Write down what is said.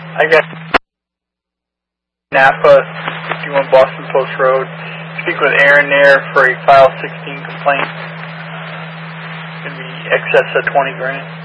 I got Napa, 51 Boston Post Road. Speak with Aaron there for a File 16 complaint. It's going to be excess of 20 grand.